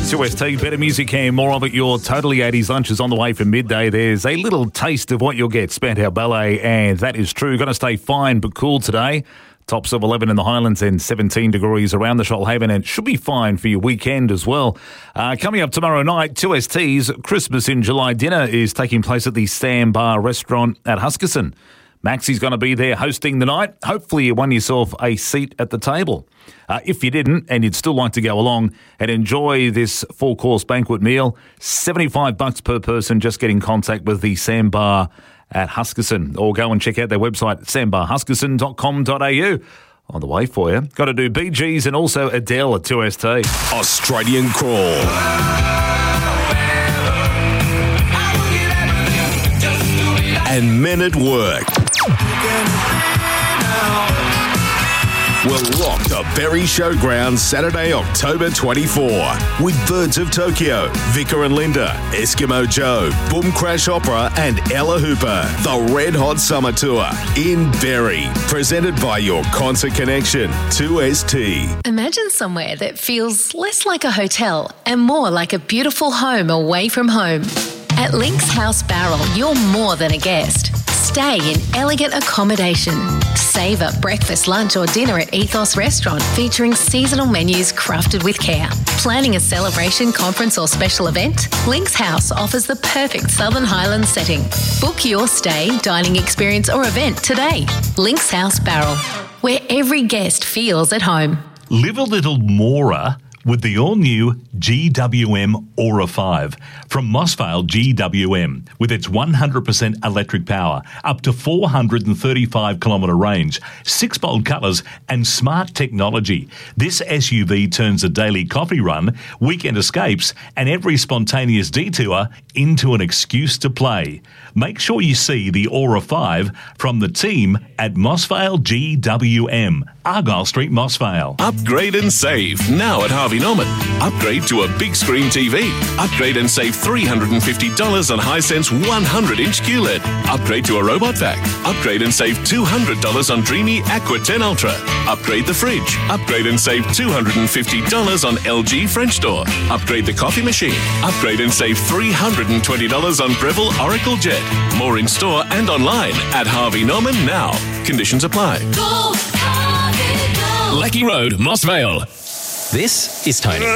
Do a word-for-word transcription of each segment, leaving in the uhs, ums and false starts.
two S T, better music and more of it. Your Totally eighties lunch is on the way for midday. There's a little taste of what you'll get. Spandau Ballet, and that is true. Going to stay fine but cool today. Tops of eleven in the Highlands and seventeen degrees around the Shoalhaven, and should be fine for your weekend as well. Uh, coming up tomorrow night, two S T's Christmas in July dinner is taking place at the Sam Bar restaurant at Huskisson. Maxie's going to be there hosting the night. Hopefully you won yourself a seat at the table. Uh, if you didn't and you'd still like to go along and enjoy this four-course banquet meal, seventy-five bucks per person. Just get in contact with the Sam Bar at Huskisson, or go and check out their website, sambar huskisson dot com dot a u. On the way for you. Got to do Bee Gees and also Adele at two S T. Australian Crawl. And Men at Work. We'll rock the Berry Showground Saturday, October twenty-fourth with Birds of Tokyo, Vicar and Linda, Eskimo Joe, Boom Crash Opera and Ella Hooper. The Red Hot Summer Tour in Berry. Presented by your Concert Connection, two S T. Imagine somewhere that feels less like a hotel and more like a beautiful home away from home. At Links House Barrel, you're more than a guest. Stay in elegant accommodation. Savour breakfast, lunch or dinner at Ethos Restaurant, featuring seasonal menus crafted with care. Planning a celebration, conference or special event? Links House offers the perfect Southern Highlands setting. Book your stay, dining experience or event today. Links House Barrel, where every guest feels at home. Live a little more with the all-new G W M Aura five from Mossvale G W M, with its one hundred percent electric power, up to four hundred thirty-five kilometre range, six bold colours and smart technology. This S U V turns a daily coffee run, weekend escapes and every spontaneous detour into an excuse to play. Make sure you see the Aura five from the team at Mossvale G W M, Argyle Street, Mossvale. Upgrade and save now at Harvey Norman. Upgrade to a big screen T V. Upgrade and save three hundred fifty dollars on Hisense one hundred inch Q L E D. Upgrade to a robot vac. Upgrade and save two hundred dollars on Dreamy Aqua ten Ultra. Upgrade the fridge. Upgrade and save two hundred fifty dollars on L G French door. Upgrade the coffee machine. Upgrade and save three hundred twenty dollars on Breville Oracle Jet. More in store and online at Harvey Norman now. Conditions apply. Go, Harvey, go. Lecky Road, Mossvale. This is Tony.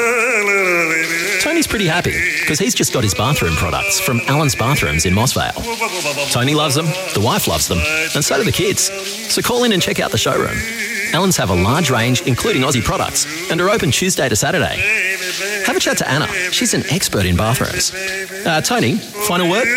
Tony's pretty happy because he's just got his bathroom products from Allen's Bathrooms in Mossvale. Tony loves them, the wife loves them, and so do the kids. So call in and check out the showroom. Allen's have a large range, including Aussie products, and are open Tuesday to Saturday. Have a chat to Anna. She's an expert in bathrooms. Uh, Tony, final word?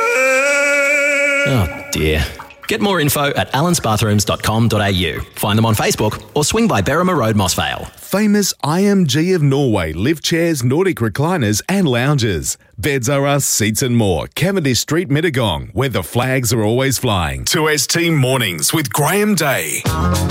Oh, dear. Get more info at allens bathrooms dot com dot a u. Find them on Facebook or swing by Berrima Road, Mossvale. Famous I M G of Norway lift chairs, Nordic recliners and lounges. Beds are us, seats and more. Cavendish Street, Mittagong, where the flags are always flying. two S T Mornings with Graham Day.